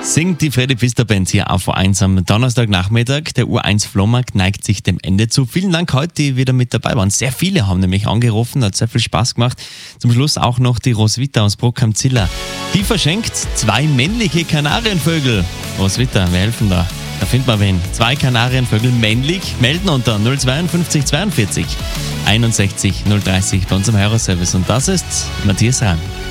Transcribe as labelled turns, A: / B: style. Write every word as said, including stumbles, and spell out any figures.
A: Singt die Freddy Pfister Band hier auf U eins am Donnerstagnachmittag. Der U eins Flohmarkt neigt sich dem Ende zu. Vielen Dank heute, die wieder mit dabei waren. Sehr viele haben nämlich angerufen, hat sehr viel Spaß gemacht. Zum Schluss auch noch die Roswitha aus Bruck am Ziller. Die verschenkt zwei männliche Kanarienvögel. Roswitha, wir helfen da. Da findet man wen. Zwei Kanarienvögel männlich. Melden unter null zweiundfünfzig zweiundvierzig einundsechzig null dreißig bei unserem Hörerservice. Und das ist Matthias Rahn.